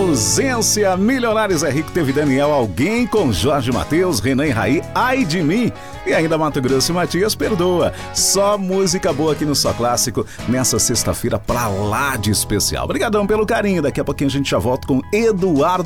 ausência. Milionários é Rico teve Daniel Alguém com Jorge Mateus, Renan e Raí, Ai de Mim. E ainda Mato Grosso e Matias Perdoa. Só música boa aqui no Só Clássico nessa sexta-feira pra lá de especial. Obrigadão pelo carinho. Daqui a pouquinho a gente já volta com Eduardo